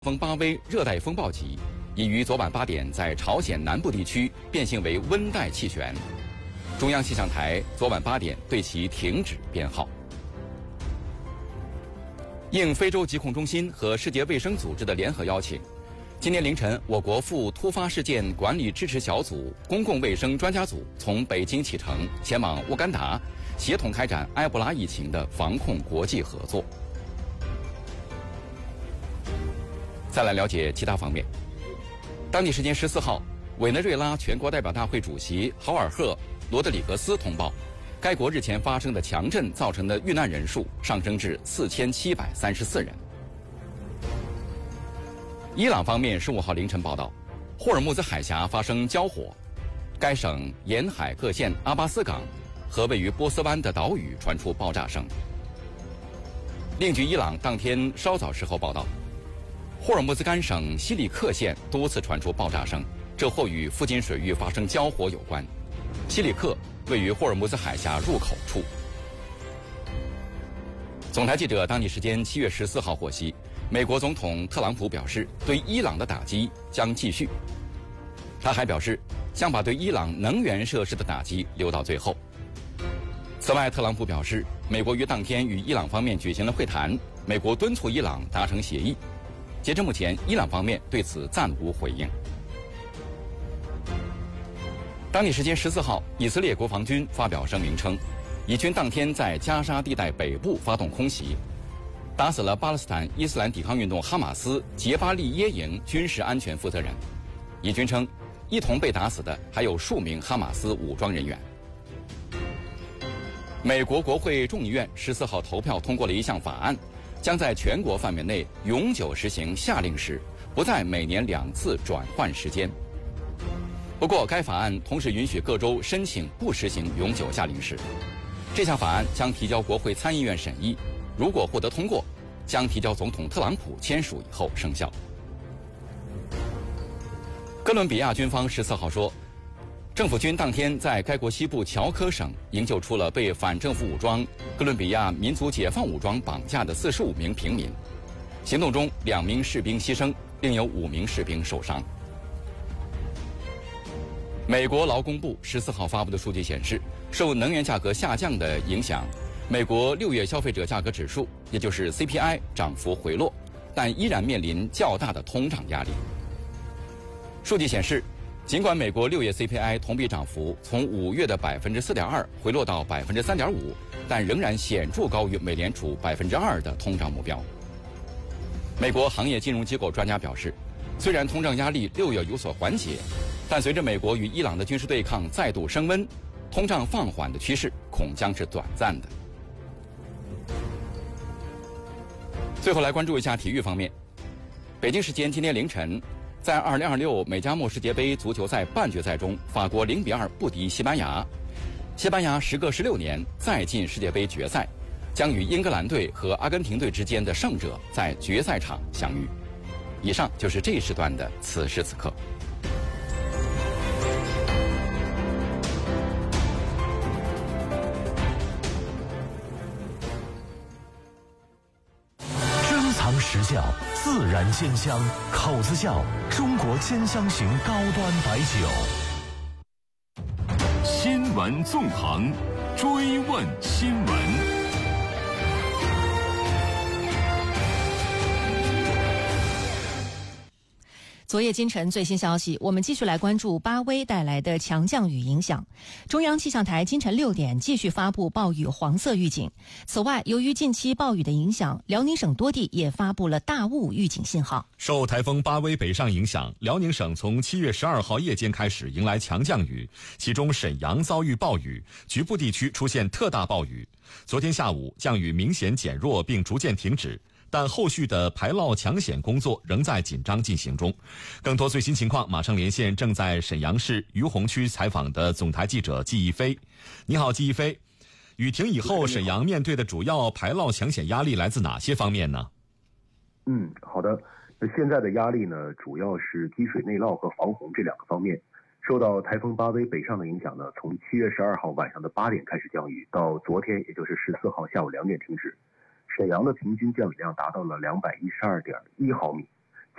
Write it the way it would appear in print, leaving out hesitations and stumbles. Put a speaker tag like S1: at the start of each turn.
S1: 风巴威热带风暴级已于昨晚8点在朝鲜南部地区变性为温带气旋。中央气象台昨晚8点对其停止编号。应非洲疾控中心和世界卫生组织的联合邀请，今天凌晨，我国赴突发事件管理支持小组公共卫生专家组从北京启程，前往乌干达，协同开展埃博拉疫情的防控国际合作。再来了解其他方面。当地时间14号，委内瑞拉全国代表大会主席豪尔赫·罗德里格斯通报，该国日前发生的强震造成的遇难人数上升至4734人。伊朗方面15号凌晨报道，霍尔木兹海峡发生交火，该省沿海各县阿巴斯港和位于波斯湾的岛屿传出爆炸声。另据伊朗当天稍早时候报道，霍尔木兹干省西里克县多次传出爆炸声，这或与附近水域发生交火有关。西里克位于霍尔木兹海峡入口处。总台记者当地时间7月14号获悉，美国总统特朗普表示，对伊朗的打击将继续。他还表示，将把对伊朗能源设施的打击留到最后。此外，特朗普表示，美国于当天与伊朗方面举行了会谈，美国敦促伊朗达成协议。截至目前，伊朗方面对此暂无回应。当地时间14号，以色列国防军发表声明称，以军当天在加沙地带北部发动空袭，打死了巴勒斯坦伊斯兰抵抗运动哈马斯杰巴利耶营军事安全负责人。以军称，一同被打死的还有数名哈马斯武装人员。美国国会众议院14号投票通过了一项法案，将在全国范围内永久实行夏令时，不再每年2次转换时间。不过，该法案同时允许各州申请不实行永久夏令时。这项法案将提交国会参议院审议，如果获得通过，将提交总统特朗普签署以后生效。哥伦比亚军方14号说，政府军当天在该国西部乔科省营救出了被反政府武装哥伦比亚民族解放武装绑架的45名平民。行动中，2名士兵牺牲，另有5名士兵受伤。美国劳工部14号发布的数据显示，受能源价格下降的影响，美国6月消费者价格指数，也就是 CPI 涨幅回落，但依然面临较大的通胀压力。数据显示，尽管美国6月 CPI 同比涨幅从5月的 4.2% 回落到 3.5%， 但仍然显著高于美联储 2% 的通胀目标。美国行业金融机构专家表示，虽然通胀压力6月有所缓解，但随着美国与伊朗的军事对抗再度升温，通胀放缓的趋势恐将是短暂的。最后来关注一下体育方面。北京时间今天凌晨，在2026美加墨世界杯足球赛半决赛中，法国0-2不敌西班牙。西班牙时隔16年再进世界杯决赛，将与英格兰队和阿根廷队之间的胜者在决赛场相遇。以上就是这一时段的此时此刻。
S2: 时效，自然鲜香，口子窖中国鲜香型高端白酒。
S3: 新闻纵横，追问新闻。
S4: 昨夜今晨最新消息，我们继续来关注巴威带来的强降雨影响。中央气象台今晨6点继续发布暴雨黄色预警。此外，由于近期暴雨的影响，辽宁省多地也发布了大雾预警信号。
S5: 受台风巴威北上影响，辽宁省从7月12号夜间开始迎来强降雨，其中沈阳遭遇暴雨，局部地区出现特大暴雨。昨天下午，降雨明显减弱并逐渐停止，但后续的排涝抢险工作仍在紧张进行中。更多最新情况，马上连线正在沈阳市于洪区采访的总台记者季一飞。你好，季一飞。雨停以后，沈阳面对的主要排涝抢险压力来自哪些方面呢？
S6: 好的。现在的压力呢，主要是积水内涝和防洪这2个方面。受到台风巴威北上的影响呢，从7月12号晚上的8点开始降雨，到昨天也就是14号下午2点停止。沈阳的平均降雨量达到了212.1毫米，